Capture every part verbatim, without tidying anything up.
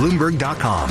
Bloomberg dot com.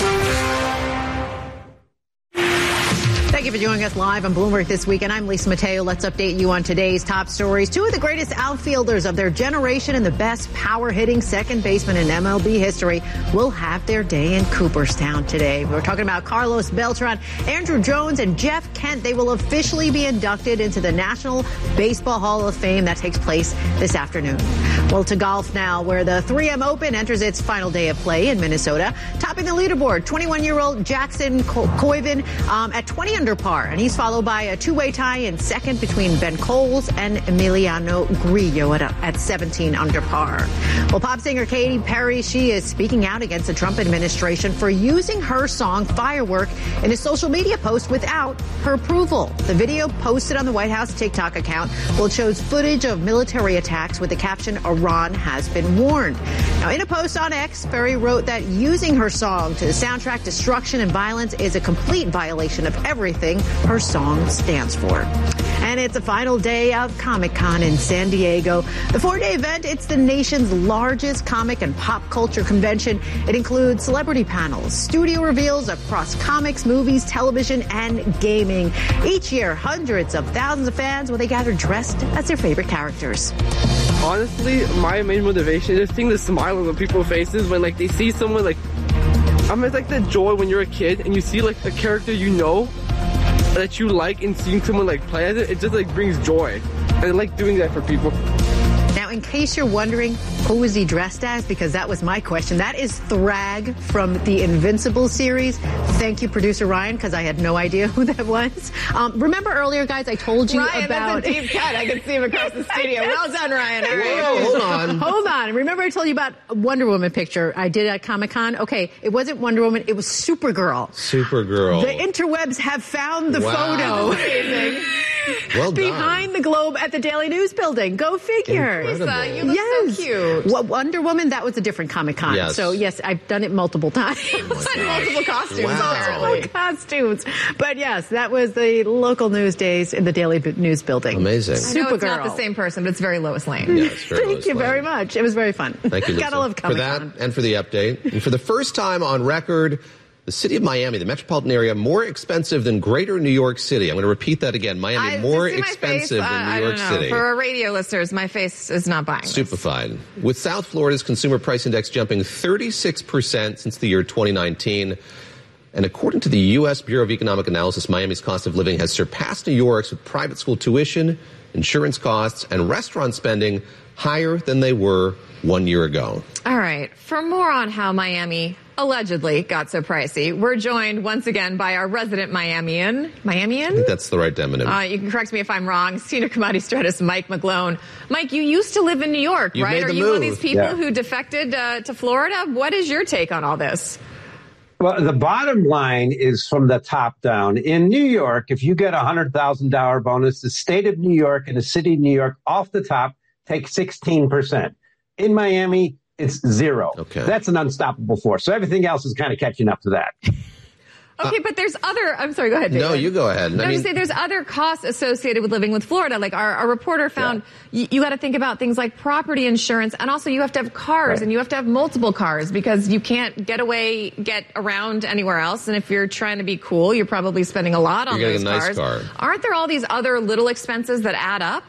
Thank you for joining us live on Bloomberg This Week, and I'm Lisa Mateo. Let's update you on today's top stories. Two of the greatest outfielders of their generation and the best power-hitting second baseman in M L B history will have their day in Cooperstown today. We're talking about Carlos Beltran, Andrew Jones, and Jeff Kent. They will officially be inducted into the National Baseball Hall of Fame. That takes place this afternoon. Well, to golf now, where the three M Open enters its final day of play in Minnesota. Topping the leaderboard, twenty-one-year-old Jackson Koivin um, at twenty under par, and he's followed by a two-way tie in second between Ben Coles and Emiliano Grillo at, a, at seventeen under par. Well, pop singer Katy Perry, she is speaking out against the Trump administration for using her song Firework in a social media post without her approval. The video posted on the White House TikTok account, well, it shows footage of military attacks with the caption, Iran has been warned. Now, in a post on X, Perry wrote that using her song to soundtrack destruction and violence is a complete violation of everything her song stands for. And it's a final day of Comic-Con in San Diego. The four-day event, it's the nation's largest comic and pop culture convention. It includes celebrity panels, studio reveals across comics, movies, television, and gaming. Each year, hundreds of thousands of fans, well, they gather dressed as their favorite characters. Honestly, my main motivation is seeing the smile on people's faces when, like, they see someone, like, I mean, it's like the joy when you're a kid and you see, like, a character you know that you like, and seeing someone like play as it, it just like brings joy. And I like doing that for people. Now, in case you're wondering, who is he dressed as? Because that was my question. That is Thrag from the Invincible series. Thank you, producer Ryan, because I had no idea who that was. Um, remember earlier, guys, I told you Ryan, about... that's a deep cut. I can see him across the studio. Well done, Ryan. All right. Whoa, hold on. Hold on. Remember I told you about a Wonder Woman picture I did at Comic-Con? Okay, it wasn't Wonder Woman. It was Supergirl. Supergirl. The interwebs have found the Wow. photo. Amazing. Well done. Behind the globe at the Daily News building. Go figure. Incredible. Lisa, you look Yes. so cute. Well, Wonder Woman, that was a different Comic-Con. Yes. So, yes, I've done it multiple times. Multiple costumes, Wow. apparently. Multiple costumes. But, yes, that was the local news days in the Daily News building. Amazing. I know it's not Supergirl. the same person, but it's very Lois Lane. Yeah, it's very Thank Lois you Lane. very much. It was very fun. Thank you, Lisa. Gotta love for Comic-Con. that and for the update. And for the first time on record, the city of Miami, the metropolitan area, more expensive than greater New York City. I'm going to repeat that again. Miami, I, more to see my expensive face, than uh, New I York don't know. City. For our radio listeners, my face is not buying this. Stupefied. With South Florida's consumer price index jumping thirty-six percent since the year twenty nineteen. And according to the U S Bureau of Economic Analysis, Miami's cost of living has surpassed New York's, with private school tuition, insurance costs, and restaurant spending higher than they were one year ago. All right. For more on how Miami allegedly got so pricey, we're joined once again by our resident Miamian. Miamian? I think that's the right demonym. Uh, you can correct me if I'm wrong. Senior commodity strategist Mike McGlone. Mike, you used to live in New York, You right? made Are the you one of move. these people Yeah. who defected uh, to Florida? What is your take on all this? Well, the bottom line is from the top down. In New York, if you get a one hundred thousand dollars bonus, the state of New York and the city of New York off the top take sixteen percent. In Miami, it's zero. Okay. That's an unstoppable force. So everything else is kind of catching up to that. Okay, but there's other, I'm sorry, go ahead, David. No, you go ahead. No, I I mean, just say there's other costs associated with living with Florida. Like our, our reporter found, y- you got to think about things like property insurance, and also you have to have cars, Right. and you have to have multiple cars because you can't get away, get around anywhere else. And if you're trying to be cool, you're probably spending a lot on You're those getting a nice cars. car. Aren't there all these other little expenses that add up?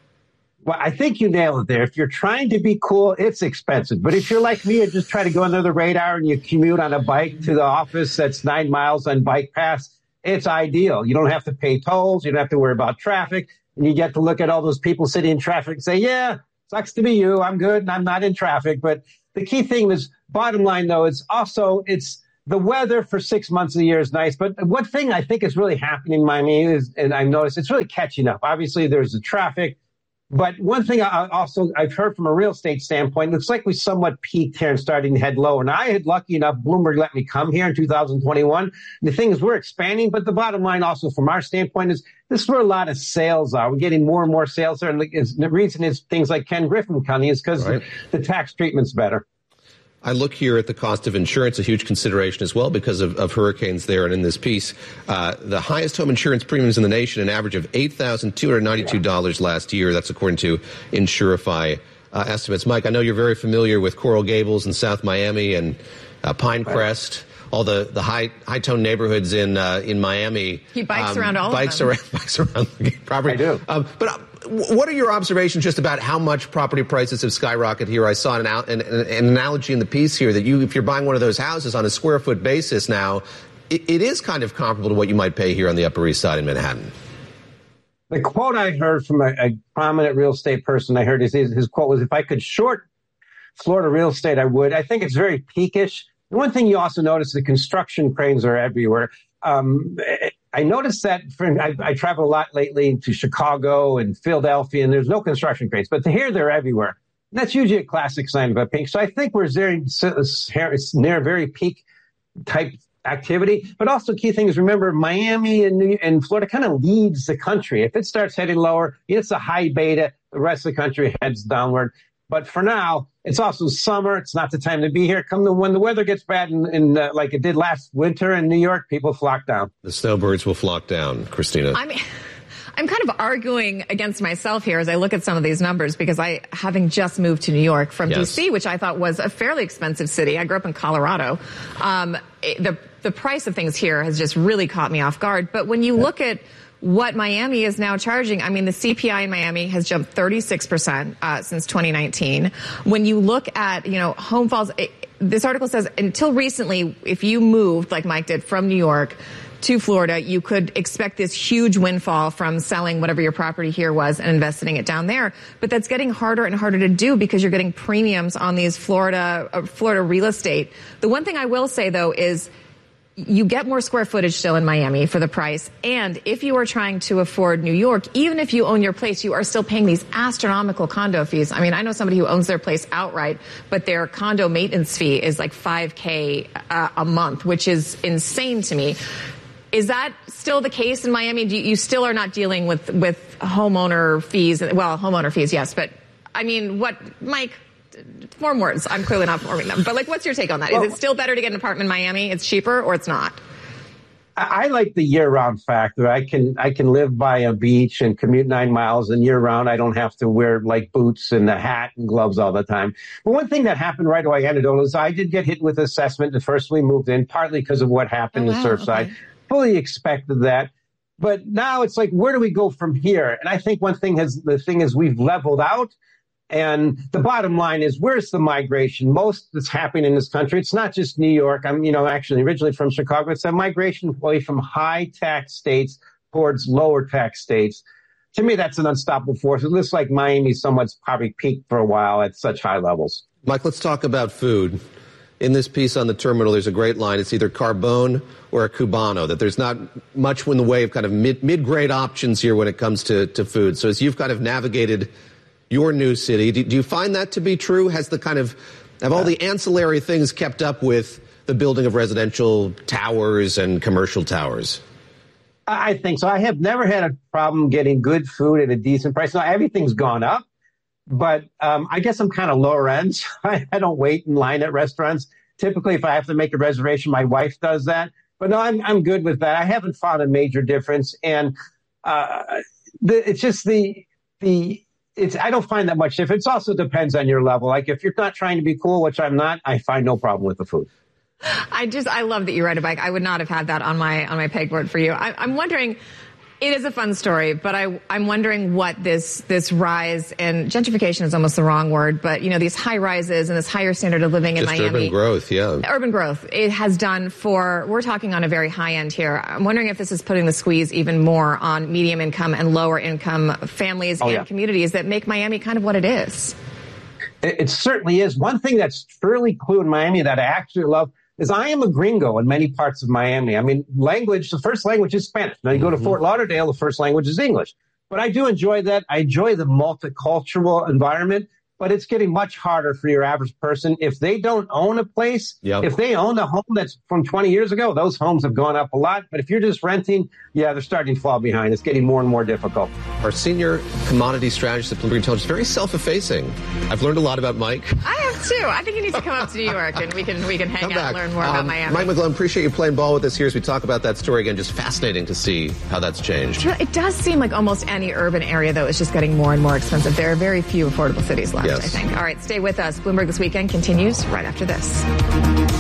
Well, I think you nailed it there. If you're trying to be cool, it's expensive. But if you're like me and just try to go under the radar and you commute on a bike to the office that's nine miles on Bike Pass, it's ideal. You don't have to pay tolls. You don't have to worry about traffic. And you get to look at all those people sitting in traffic and say, yeah, sucks to be you. I'm good and I'm not in traffic. But the key thing is, bottom line, though, it's also, it's the weather for six months of the year is nice. But one thing I think is really happening in Miami is, and I've noticed, it's really catching up. Obviously, there's the traffic. But one thing I also I've heard from a real estate standpoint, it looks like we somewhat peaked here and starting to head low. And I had lucky enough, Bloomberg let me come here in two thousand twenty-one. And the thing is, we're expanding, but the bottom line also from our standpoint is this is where a lot of sales are. We're getting more and more sales there. And the reason is things like Ken Griffin County is because Right. the tax treatment's better. I look here at the cost of insurance, a huge consideration as well because of, of hurricanes there. And in this piece, uh, the highest home insurance premiums in the nation, an average of eight thousand two hundred ninety-two dollars last year. That's according to Insurify uh, estimates. Mike, I know you're very familiar with Coral Gables and South Miami and uh, Pinecrest, all the, the high high tone neighborhoods in uh, in Miami. He bikes um, around all bikes of them. Around, bikes around the property. I do. Um, but uh, what are your observations just about how much property prices have skyrocketed here? I saw an, an, an analogy in the piece here that you, if you're buying one of those houses on a square foot basis now, it, it is kind of comparable to what you might pay here on the Upper East Side in Manhattan. The quote I heard from a, a prominent real estate person I heard his, his quote was, if I could short Florida real estate, I would. I think it's very peakish. The one thing you also notice, the construction cranes are everywhere. Um, I noticed that for, I, I travel a lot lately to Chicago and Philadelphia, and there's no construction cranes, but here they're everywhere. And that's usually a classic sign of a peak. So I think we're very, near very peak type activity. But also key thing is, remember, Miami and, New, and Florida kind of leads the country. If it starts heading lower, it's a high beta. The rest of the country heads downward. But for now, it's also summer. It's not the time to be here. Come to when the weather gets bad, and, and uh, like it did last winter in New York, people flock down. The snowbirds will flock down, Christina. I mean, I'm kind of arguing against myself here as I look at some of these numbers, because I, having just moved to New York from Yes. D C, which I thought was a fairly expensive city. I grew up in Colorado. Um, it, the the price of things here has just really caught me off guard. But when you look at what Miami is now charging, I mean, the C P I in Miami has jumped thirty-six percent uh, since twenty nineteen. When you look at, you know, home falls, it, this article says until recently, if you moved, like Mike did, from New York to Florida, you could expect this huge windfall from selling whatever your property here was and investing it down there. But that's getting harder and harder to do because you're getting premiums on these Florida, uh, Florida real estate. The one thing I will say, though, is you get more square footage still in Miami for the price. And if you are trying to afford New York, even if you own your place, you are still paying these astronomical condo fees. I mean, I know somebody who owns their place outright, but their condo maintenance fee is like five K uh, a month, which is insane to me. Is that still the case in Miami? Do you, you still are not dealing with, with homeowner fees? Well, homeowner fees, yes. But I mean, what, Mike, form words. I'm clearly not forming them. But like, what's your take on that? Well, is it still better to get an apartment in Miami? It's cheaper, or it's not? I like the year-round factor. I can I can live by a beach and commute nine miles, and year-round I don't have to wear like boots and a hat and gloves all the time. But one thing that happened right away, anecdotal, is I did get hit with assessment the first we moved in, partly because of what happened oh, wow, in Surfside. Okay. Fully expected that. But now it's like, where do we go from here? And I think one thing has the thing is we've leveled out. And the bottom line is, where's the migration? Most that's happening in this country, it's not just New York. I'm, you know, actually originally from Chicago. It's a migration away from high tax states towards lower tax states. To me, that's an unstoppable force. It looks like Miami somewhat probably peaked for a while at such high levels. Mike, let's talk about food. In this piece on the terminal, there's a great line. It's either Carbone or a Cubano, that there's not much in the way of kind of mid, mid-grade options here when it comes to, to food. So as you've kind of navigated your new city, do, do you find that to be true? Has the kind of, have all the ancillary things kept up with the building of residential towers and commercial towers? I think so. I have never had a problem getting good food at a decent price. Now, everything's gone up, but um, I guess I'm kind of lower end. I, I don't wait in line at restaurants. Typically, if I have to make a reservation, my wife does that. But no, I'm I'm good with that. I haven't found a major difference, and uh, the, it's just the the it's. I don't find that much difference. It also depends on your level. Like if you're not trying to be cool, which I'm not, I find no problem with the food. I just I love that you ride a bike. I would not have had that on my on my pegboard for you. I, I'm wondering. It is a fun story, but I, I'm wondering what this this rise in gentrification is almost the wrong word, but you know these high rises and this higher standard of living in Just Miami. Urban growth, yeah. Urban growth. It has done for. We're talking on a very high end here. I'm wondering if this is putting the squeeze even more on medium income and lower income families oh, and yeah. communities that make Miami kind of what it is. It, it certainly is. One thing that's truly cool in Miami that I actually love is I am a gringo in many parts of Miami. I mean, language, the first language is Spanish. Now you go to Fort Lauderdale, the first language is English. But I do enjoy that. I enjoy the multicultural environment, but it's getting much harder for your average person. If they don't own a place, Yep. if they own a home that's from twenty years ago, those homes have gone up a lot. But if you're just renting, yeah, they're starting to fall behind. It's getting more and more difficult. Our senior commodity strategist at Bloomberg Intelligence, very self-effacing. I've learned a lot about Mike. I have too. I think you need to come up to New York and we can we can hang Come out back. and learn more um, about Miami. Mike McGlone, appreciate you playing ball with us here as we talk about that story again. Just fascinating to see how that's changed. It does seem like almost any urban area, though, is just getting more and more expensive. There are very few affordable cities left, Yes. I think. All right, stay with us. Bloomberg This Weekend continues right after this.